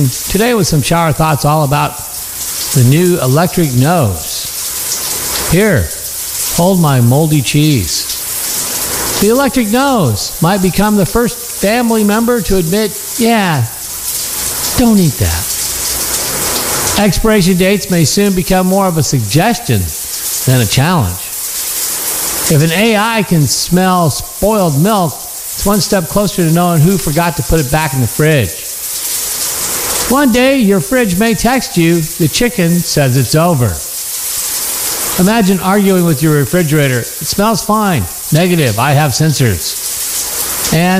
Today with some shower thoughts all about the new electric nose. Here, hold my moldy cheese. The electric nose might become the first family member to admit, yeah, don't eat that. Expiration dates may soon become more of a suggestion than a challenge. If an AI can smell spoiled milk, it's one step closer to knowing who forgot to put it back in the fridge. One day, your fridge may text you, the chicken says it's over. Imagine arguing with your refrigerator. It smells fine. Negative, I have sensors. And